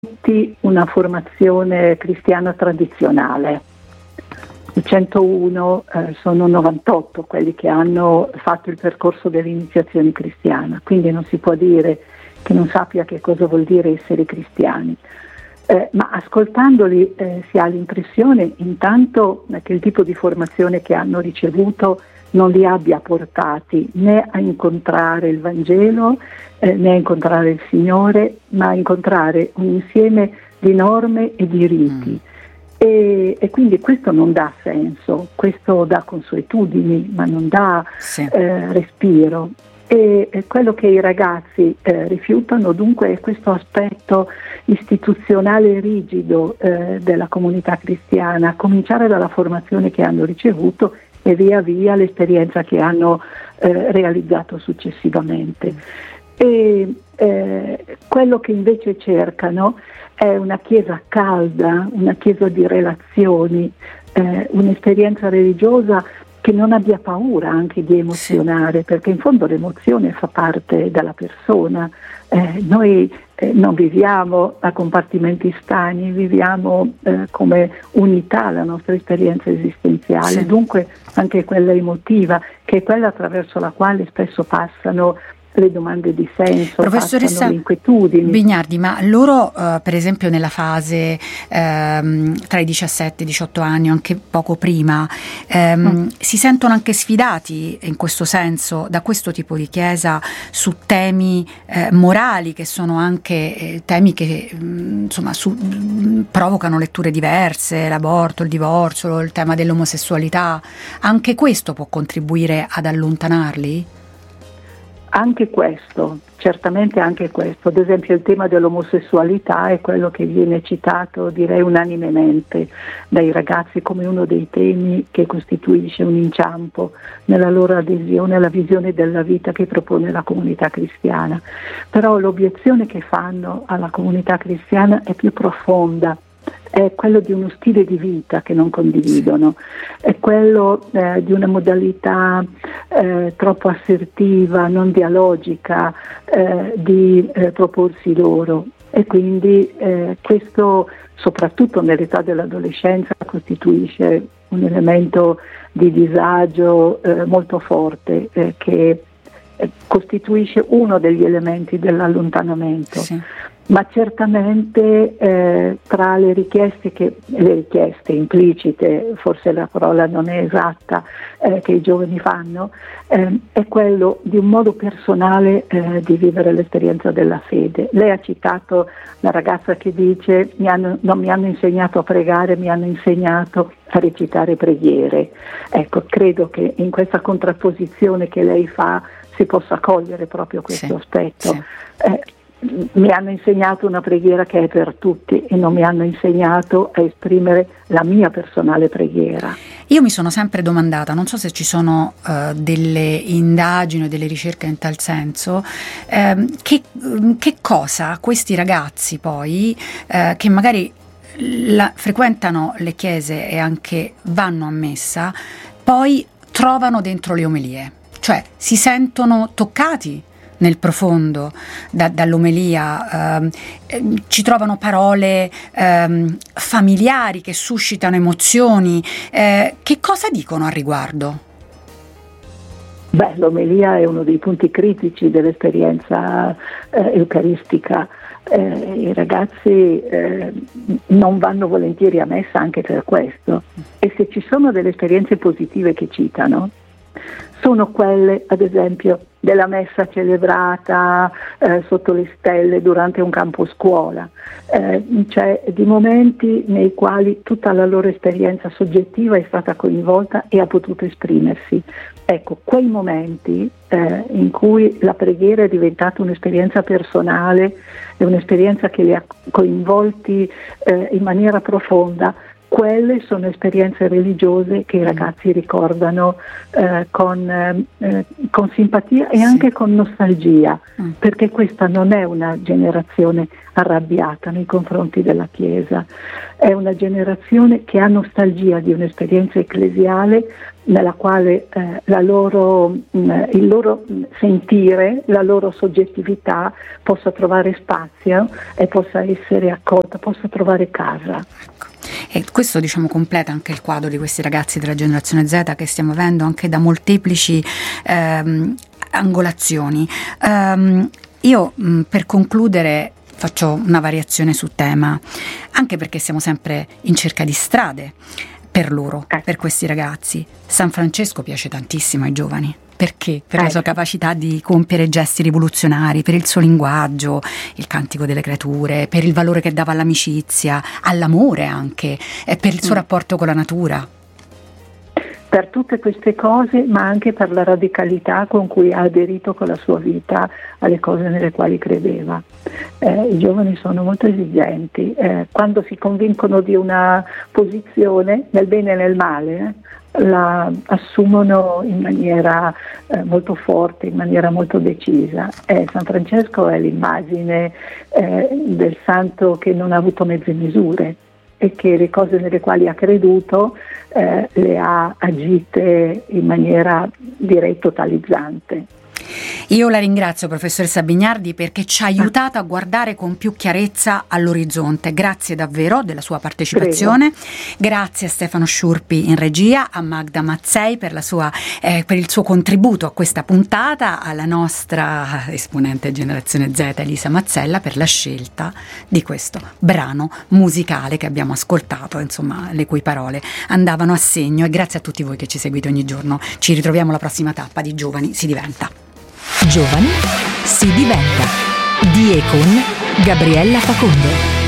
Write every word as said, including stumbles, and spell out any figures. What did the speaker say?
tutti una formazione cristiana tradizionale. I centouno eh, sono novantotto quelli che hanno fatto il percorso dell'iniziazione cristiana, quindi non si può dire che non sappia che cosa vuol dire essere cristiani. Eh, ma ascoltandoli eh, si ha l'impressione intanto che il tipo di formazione che hanno ricevuto non li abbia portati né a incontrare il Vangelo eh, né a incontrare il Signore, ma a incontrare un insieme di norme e di riti. Mm. E, e quindi questo non dà senso, questo dà consuetudini, ma non dà sì. eh, respiro. E, e quello che i ragazzi eh, rifiutano dunque è questo aspetto istituzionale rigido eh, della comunità cristiana, a cominciare dalla formazione che hanno ricevuto e via via l'esperienza che hanno eh, realizzato successivamente. E eh, quello che invece cercano è una chiesa calda, una chiesa di relazioni, eh, un'esperienza religiosa che non abbia paura anche di emozionare, sì. perché in fondo l'emozione fa parte della persona. Eh, noi eh, non viviamo a compartimenti stagni, viviamo eh, come unità la nostra esperienza esistenziale, sì. dunque anche quella emotiva, che è quella attraverso la quale spesso passano le domande di senso, professoressa le inquietudini. Bignardi, ma loro uh, per esempio nella fase um, tra i diciassette e i diciotto anni o anche poco prima um, mm. si sentono anche sfidati in questo senso da questo tipo di chiesa su temi eh, morali che sono anche eh, temi che mh, insomma su, mh, provocano letture diverse, l'aborto, il divorzio, il tema dell'omosessualità. Anche questo può contribuire ad allontanarli? Anche questo, certamente anche questo. Ad esempio il tema dell'omosessualità è quello che viene citato, direi unanimemente, dai ragazzi come uno dei temi che costituisce un inciampo nella loro adesione alla visione della vita che propone la comunità cristiana. Però l'obiezione che fanno alla comunità cristiana è più profonda. È quello di uno stile di vita che non condividono, è quello eh, di una modalità eh, troppo assertiva, non dialogica eh, di eh, proporsi loro, e quindi eh, questo soprattutto nell'età dell'adolescenza costituisce un elemento di disagio eh, molto forte eh, che eh, costituisce uno degli elementi dell'allontanamento. Sì. Ma certamente eh, tra le richieste, che, le richieste implicite, forse la parola non è esatta, eh, che i giovani fanno, eh, è quello di un modo personale eh, di vivere l'esperienza della fede. Lei ha citato la ragazza che dice mi hanno, non mi hanno insegnato a pregare, mi hanno insegnato a recitare preghiere. Ecco, credo che in questa contrapposizione che lei fa si possa cogliere proprio questo sì, aspetto. Sì. Eh, mi hanno insegnato una preghiera che è per tutti e non mi hanno insegnato a esprimere la mia personale preghiera. Io mi sono sempre domandata, non so se ci sono uh, delle indagini o delle ricerche in tal senso, ehm, che, che cosa questi ragazzi poi, eh, che magari la, frequentano le chiese e anche vanno a messa, poi trovano dentro le omelie, cioè si sentono toccati nel profondo da, dall'omelia, ehm, ci trovano parole ehm, familiari che suscitano emozioni. Eh, che cosa dicono al riguardo? Beh, l'omelia è uno dei punti critici dell'esperienza eh, eucaristica. Eh, i ragazzi eh, non vanno volentieri a messa anche per questo, e se ci sono delle esperienze positive che citano sono quelle, ad esempio, della messa celebrata eh, sotto le stelle durante un campo scuola, eh, cioè di momenti nei quali tutta la loro esperienza soggettiva è stata coinvolta e ha potuto esprimersi. Ecco, quei momenti eh, in cui la preghiera è diventata un'esperienza personale, è un'esperienza che li ha coinvolti eh, in maniera profonda, quelle sono esperienze religiose che i ragazzi ricordano eh, con, eh, con simpatia e sì. anche con nostalgia, mm. perché questa non è una generazione arrabbiata nei confronti della Chiesa, è una generazione che ha nostalgia di un'esperienza ecclesiale nella quale eh, la loro, mh, il loro sentire, la loro soggettività possa trovare spazio e possa essere accolta, possa trovare casa. E questo, diciamo, completa anche il quadro di questi ragazzi della generazione Z che stiamo avendo anche da molteplici ehm, angolazioni. Um, io mh, per concludere faccio una variazione su tema, anche perché siamo sempre in cerca di strade per loro, per questi ragazzi. San Francesco piace tantissimo ai giovani. Perché? Per la sua capacità di compiere gesti rivoluzionari, per il suo linguaggio, il cantico delle creature, per il valore che dava all'amicizia, all'amore anche, e per il suo mm. rapporto con la natura. Per tutte queste cose, ma anche per la radicalità con cui ha aderito con la sua vita alle cose nelle quali credeva. Eh, I giovani sono molto esigenti, eh, quando si convincono di una posizione, nel bene e nel male, eh, la assumono in maniera eh, molto forte, in maniera molto decisa. Eh, San Francesco è l'immagine eh, del santo che non ha avuto mezze misure e che le cose nelle quali ha creduto eh, le ha agite in maniera, direi, totalizzante. Io la ringrazio, professoressa Bignardi, perché ci ha aiutato a guardare con più chiarezza all'orizzonte. Grazie davvero della sua partecipazione. Prego. Grazie a Stefano Sciurpi in regia, a Magda Mazzei per, la sua, eh, per il suo contributo a questa puntata, alla nostra esponente generazione Z Elisa Mazzella per la scelta di questo brano musicale che abbiamo ascoltato, insomma, le cui parole andavano a segno. E grazie a tutti voi che ci seguite ogni giorno. Ci ritroviamo alla prossima tappa di Giovani si diventa. Giovani si diventa, di e con Gabriella Facondo.